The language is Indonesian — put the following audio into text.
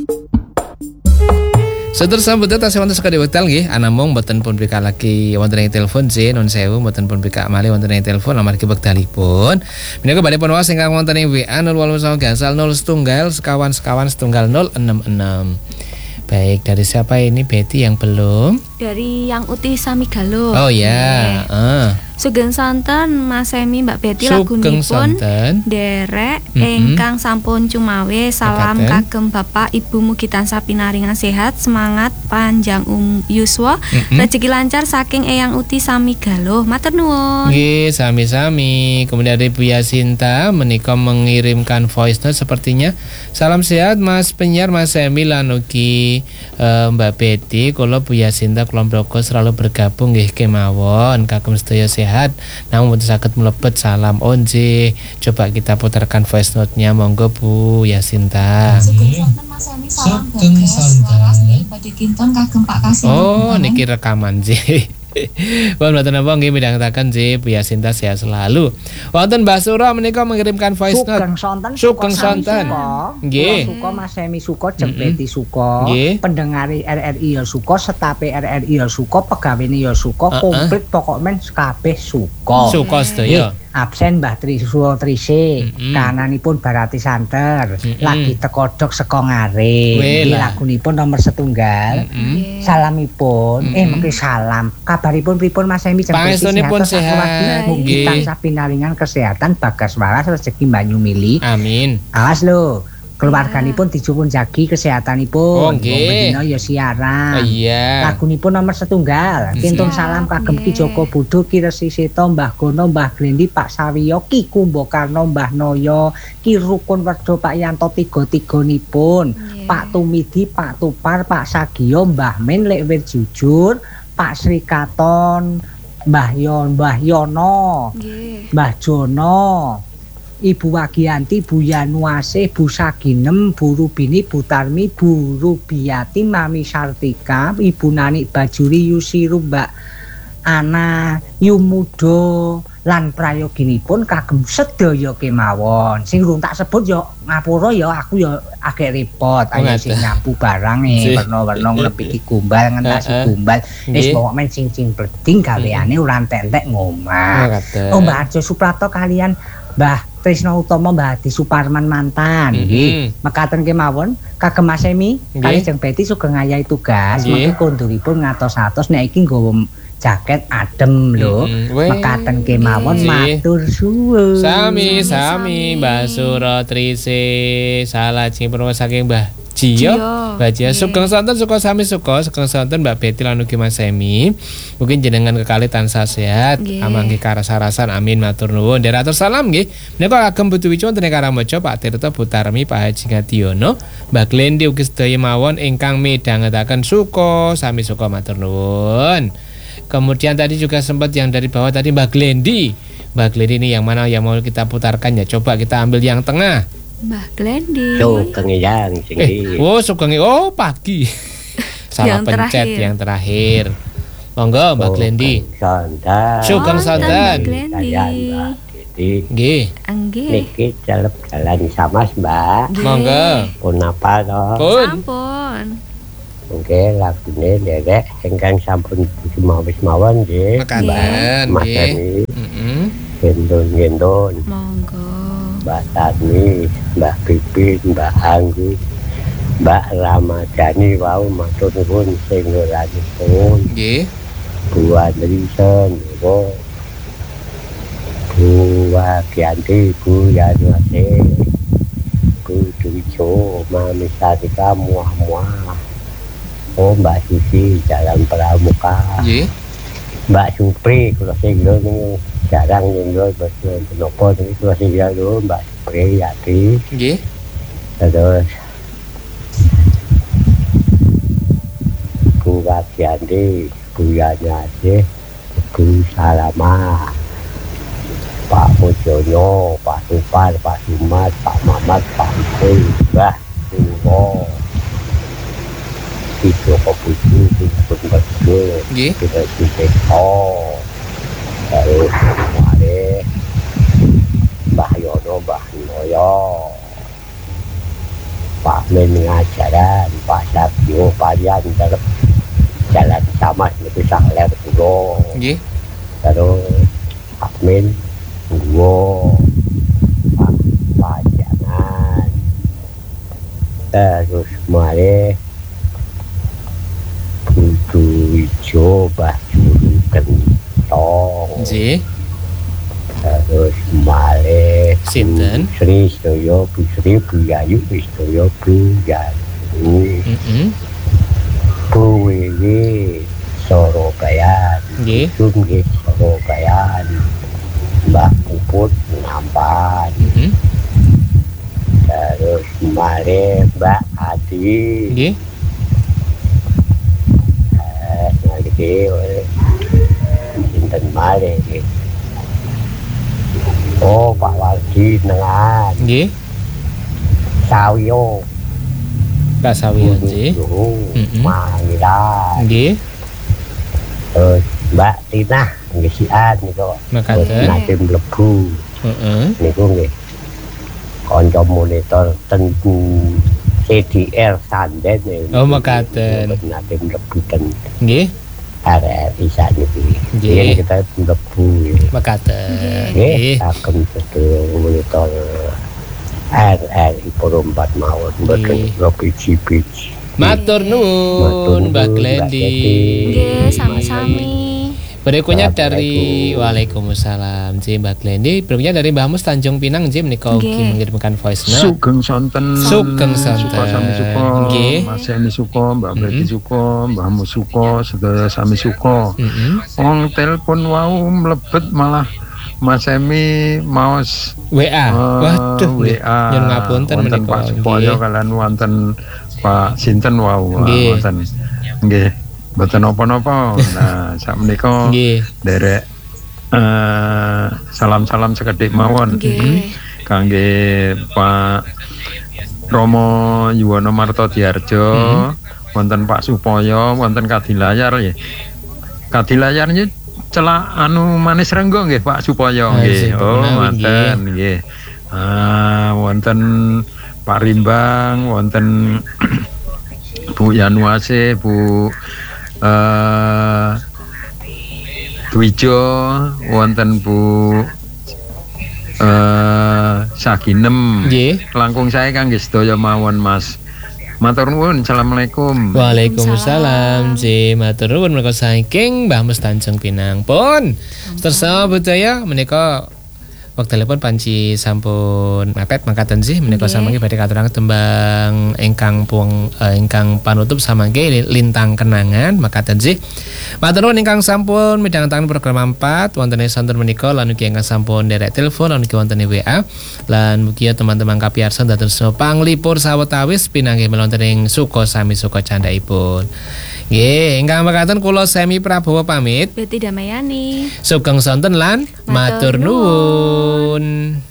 Saudara sambutan tasih wonten sekali wekdal nggih, anamung boten pun pika lagi wonten ing telepon sih nun sewu boten pun pika malih wonten ing telepon amargi wekdalipun. Menika badhe pun waos ingkang wonten ing WA 08 gangsal 0 setunggal sekawan setunggal 066. Baik, dari siapa ini Betty yang belum? Dari yang Uti Samigalo. Oh ya. Sugeng sonten Mas Emi Mbak Betty lagunipun derek ingkang sampun cumawe salam kagem Bapak Ibu mugi tansah pinaringan sehat semangat panjang yuswa rezeki lancar saking Eyang Uti Samigalo matur nuwun. Nggih sami-sami. Kemudian dari Bu Yasinta menika mengirimkan voice note sepertinya salam sehat Mas penyiar Mas Emi lan ugi Mbak Betty kula Bu Yasinta kelompok selalu bergabung nggih kemawon kagem sedaya sehat. Namun mboten saged mlebet salam onje. Coba kita putarkan voice note-nya monggo Bu Yasinta. Sugeng sonten badhe kinten kagem Pak Kasih. Oh niki rekaman nggih. Pun mboten napa nggih midhangetaken nggih Bu Yasinta sehat selalu. Wonten Mbak Sura menika mengirimkan voice note. Sugeng sonten. Nggih. Suka Mas Emi suka Jeng Betty suka. Pendengari RRI ya suka, setape RRI ya suka, pegawene ya suka, komplit pokok men kabeh suka. Suka sedaya. Absen Mbah Trisula Trise, kananipun Barati Santer, lagi tekodok saka ngare. Iki lagunipun nomor setunggal. Salamipun, mengki salam. Kabaripun pripun Mas Emi Jeng Betty sehat. Mugi tansah pinaringan kesehatan bagas waras rezeki banyu mili. Amin. Awas lho. Keluarganipun dijupun jagi kesehatanipun. Dina ya siaran. Lagunipun nomor setunggal. Kintun salam kagem Ki Joko Budo, Ki Resi Seto, Mbah Gono, Mbah Glendi, Pak Sawiyo, Ki Kumbakarna, Mbah Noyo, Ki Rukun Werdo, Pak Yanto tiga-tiganipun. Pak Tumidi, Pak Tupar, Pak Sagiyo, Mbah Men Lek Wir Jujur, Pak Sri Katon, Mbah Yono, Mbah Jono, Ibu Wagianti, Bu Yanuase, Bu Saginem, Bu Rubini, Bu Tarmi, Bu Rubiati, Mami Sartika, Ibu Nani Bajuri, Yusiru, Mbak Ana Yumudo lan prayoginipun kagem sedaya kemawon. Sing urung tak sebut ya ngapura ya aku ya agek repot. Ayo sing nyapu barang werna-werna nglepiki gumbal ngentasi gumbal. Wis pokoke men sing bleding gaweane ora entek ngomah. Oh Mbak Arjo Suprapto kalian Mbah Trisno Utomo, Mbah Adi Suparman mantan. Mekaten kemawon kagem Mas Emi kali Jeng Betty sugeng ngayahi tugas mengki konduripun ngatos-atos nek iki nggawa jaket adem lho. Mekaten kemawon matur suwun. Sami-sami Mbak Sura Trise salajengipun saking Mbah Jiyo. Mbak Jiyo sugeng sonten suka sami suka sugeng sonten Mbak Betty lan ugi Mas Emi. Mungkin jenengan kekali tansah sehat amanggi karasa-rasan amin matur nuwun. Deratur salam nggih. Menika kagem Putu Wicu wonten ing Karamojo Pak Tirta Butarmi Pak Haji Ngadiono Mbak Glendi ugi sedaya mawon ingkang midhangetaken suka sami suka matur nuwun. Kemudian tadi juga sempat yang dari bawah tadi Mbak Glendi. Mbak Glendi ini yang mana yang mau kita putarkan ya? Coba kita ambil yang tengah. Mbak Glendi. Sugeng yang singgi. Sugeng. Oh, pagi. Salah pencet yang terakhir. Monggo Mbak Glendi. Sugeng sonten. Mbak Glendi. Nggih. Niki jalan sama Mbak. Monggo. Pun apa to? Sampun. Oke, lagune derek ingkang sampun wis mawon nggih. Mekaten nggih. Gendon. Monggo. Mbak Tani, Mbak Pipi, Mbak Anggi, Mbak Ramadhani wau matur nuwun sing nuranipun. Nggih. Bu Andrisen, Bu Wagianti, Bu Yanuase, Bu Duwijo, Mami Sarika, muah-muah. Oh Mbak Susi Jalan Pramuka. Mbak Supri kula sing lho jarang nyenggo menapa niki kula sing lho Mbak Supri Yati. Nggih. Terus Bu Wagianti, Bu Yanyase, Bu Salama, Pak Mujono, Pak Supar, Pak Sumat, Pak Mamat, Pak Ipul, Mbah Suwo. Itu koputu pun betul. Kita sudah terus kemarin Mbah Yono, Mbah Noyo, Pak Men ngajaran, Pak Sabio Parian terus jalan sama itu Sangler Pulo. Nggih. Terus Pak Men nggo Pak Jangan. Terus mare Putu Ijo Bajuru Kentong. Nggih. Terus male Sinten? Sri Sedaya Bu Sri Buyayu Sedaya Buyayu. Bu Wiwi Sorobayan. Nggih. Nggih Sorobayan. Mbak Puput Nampan. Terus male Mbak Adi. Nggih. Nggih sinten male nggih. Oh, Pak Wardi Nengan. Nggih. Sawiyo. Pak Sawiyo nggih. Manggilan. Nggih. Terus Mbak Tina nggih sian niku. Makaten. Nate mlebu. Niku nggih. Kanca monitor ten CDR Sanden. Oh, makaten. Nate mlebu ten. Nggih. RRI saniki. Nggih. Kita mlebu. Makaten. Nggih, saken sedaya monitor RRI Perumpat mawon mboten biji-biji. Matur nuwun Mbak Glendi. Nggih, sami-sami. Berikutnya dari Waalaikumsalam Mbak Glendi. Berikutnya dari Mbah Mus Tanjung Pinang menika ugi mengirimkan voice note. Sugeng sonten. Sugeng sonten. Suka sami suka. Nggih. Mas Eni suka, Mbak Bledi suka, Mbah Mus suka, sedaya sami suka. Wong telepon wau mlebet malah Mas Emi maos WA. Waduh. WA. Yen ngapunten wonten menika. Pak Supoyo kalian wonten Pak sinten wau wonten. Nggih. Mboten napa-napa. Nah, sak menika derek salam-salam sekedhik mawon. Kangge Pak Romo Yuwono Marto Diarjo, wonten Pak Supoyo, wonten Kadilayar nggih. Kadilayar nggih celak anu manis renggo nggih Pak Supoyo nggih. Oh, wonten nggih. Wonten Pak Rimbang, wonten Bu Yanuase, Bu Wijo, wonten Bu Saginem. Langkung saya kangge sedaya mawon Mas. Matur nuwun. Assalamualaikum. Waalaikumsalam. Matur nuwun menika saking Mbah Mus Tanjung Pinang pun. Tersa budaya menika waktu telepon panci sampun mepet mangkaten sih menika samangke badhe katuraken tembang ingkang panutup samangke Lintang Kenangan makaten sih. Matur nuwun ingkang sampun midhangetken program 4 wonten sonten menika lan ugi ingkang sampun nderek telepon lan ugi wonten WA lan mugi teman-teman kapiyarsa dados panglipur sawetawis pinanggih melonten ing suka sami suka candhaipun. Nggih, ingkang mekaten kula Semi Prabowo pamit. Beti Damayani. Sugeng sonten lan matur nuwun.